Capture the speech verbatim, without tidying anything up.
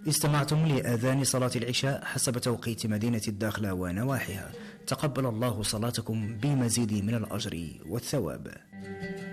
استمعتم لآذان صلاة العشاء حسب توقيت مدينة الداخلة ونواحيها. تقبل الله صلاتكم بمزيد من الأجر والثواب.